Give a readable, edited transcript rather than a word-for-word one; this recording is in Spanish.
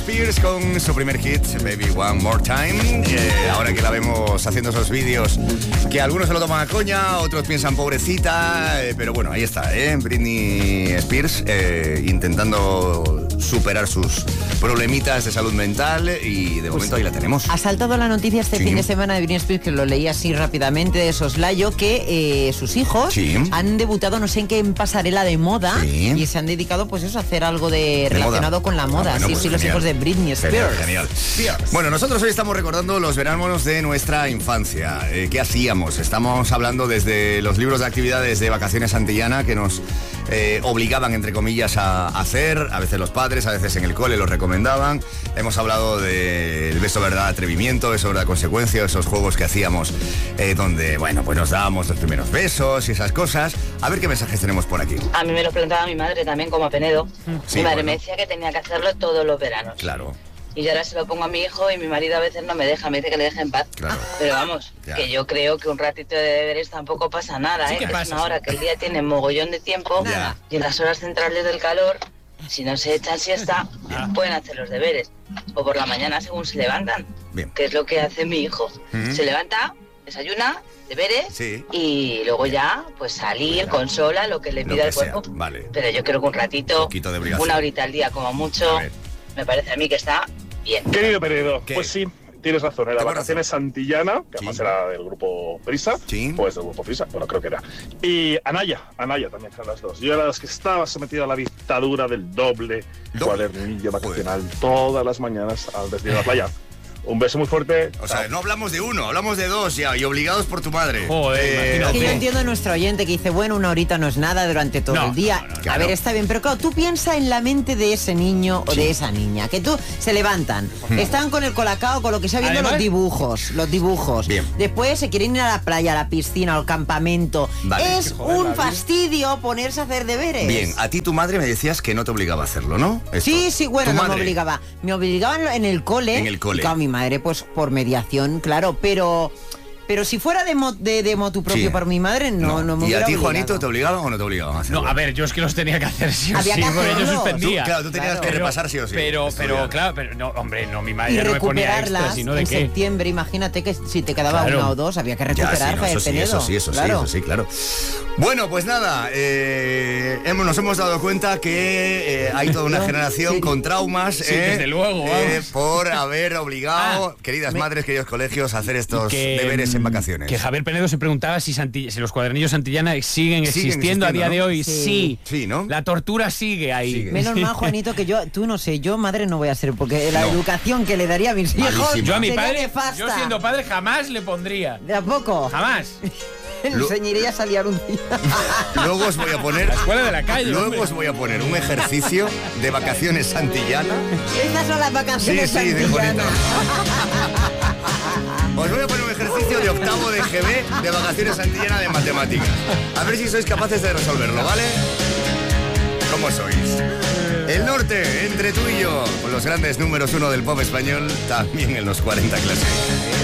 Spears con su primer hit, Baby One More Time. Ahora que la vemos haciendo esos vídeos que algunos se lo toman a coña, otros piensan pobrecita, pero bueno, ahí está, Britney Spears intentando superar sus problemitas de salud mental y de momento ahí la tenemos. Ha saltado la noticia este fin de semana de Britney Spears, que lo leí así rápidamente de soslayo, que sus hijos han debutado no sé en qué pasarela de moda y se han dedicado pues eso, a hacer algo relacionado con la moda. Bueno, sí, pues los hijos de Britney Spears. Genial. Bueno, nosotros hoy estamos recordando los veranos de nuestra infancia. ¿Qué hacíamos? Estamos hablando desde los libros de actividades de vacaciones Santillana que nos obligaban, entre comillas, a hacer, a veces los padres, a veces en el cole los recomendaban. Hemos hablado del beso, verdad, atrevimiento, beso, verdad, consecuencia, esos juegos que hacíamos donde, bueno, pues nos dábamos los primeros besos y esas cosas. A ver qué mensajes tenemos por aquí. A mí me lo preguntaba mi madre también, como a Penedo. Mi madre me decía que tenía que hacerlo todos los veranos. Claro. Y yo ahora se lo pongo a mi hijo y mi marido a veces no me deja, me dice que le deje en paz. Claro. Pero vamos, que yo creo que un ratito de deberes tampoco pasa nada, Sí, es una hora que el día tiene mogollón de tiempo y en las horas centrales del calor, si no se echan siesta, pueden hacer los deberes. O por la mañana según se levantan, que es lo que hace mi hijo. Se levanta, desayuna, deberes y luego ya pues salir, consola, lo que le pida el cuerpo. Vale. Pero yo creo que un ratito, una horita al día como mucho, me parece a mí que está bien. Querido Penedo, pues sí, tienes razón. En las vacaciones Santillana, que además era del grupo Prisa, pues del grupo Prisa, bueno, creo que era. Y Anaya también eran las dos. Yo era las que estaba sometido a la dictadura del doble cuadernillo vacacional todas las mañanas al desde la playa. Un beso muy fuerte. O sea, no hablamos de uno, hablamos de dos ya, y obligados por tu madre. Es que yo entiendo a nuestro oyente que dice, bueno, una horita no es nada durante todo el día. A ver, está bien, pero claro, tú piensa en la mente de ese niño o de esa niña, que tú se levantan, están con el colacao, con lo que sea viendo los dibujos. Bien. Después se quieren ir a la playa, a la piscina, al campamento. Vale. Es un fastidio ponerse a hacer deberes. Bien, a ti tu madre me decías que no te obligaba a hacerlo, ¿no? Esto. Sí, bueno, no me obligaba. Me obligaban en el cole. En el cole. Y claro, mi madre, pues por mediación, claro, pero si fuera de motu propio por mi madre, no me ¿Y hubiera a ti, obligado. Juanito, te obligaban o no te obligaban a hacerlo? No, a ver, yo es que los tenía que hacer sí o sí, porque yo suspendía. Tú tenías que repasar sí o sí. Pero no, hombre, no, mi madre Y no me ponía recuperarlas extra, sino de en qué. septiembre, imagínate que si te quedaba una o dos, había que recuperar, eso sí, claro. Bueno, pues nada, nos hemos dado cuenta que hay toda una generación con traumas desde luego, por haber obligado, queridas madres, queridos colegios, a hacer estos deberes en vacaciones. Que Javier Penedo se preguntaba si los cuadernillos Santillana siguen existiendo a día de hoy. Sí, ¿no? La tortura sigue ahí. Menos mal, Juanito, que tú no sé, yo madre no voy a ser, porque la educación que le daría a mis hijos. Yo a mi padre, nefasta. yo siendo padre jamás le pondría. ¿De a poco? Jamás. Le enseñaría a salir un día. Luego os voy a poner. La escuela de la calle. Luego os voy a poner un ejercicio de vacaciones Santillana. Esas son las vacaciones Santillana. Os voy a poner un ejercicio de octavo de GB de vacaciones Santillana de matemáticas. A ver si sois capaces de resolverlo, ¿vale? ¿Cómo sois? El norte, entre tú y yo, con los grandes números 1 del pop español, también en los 40 Classic.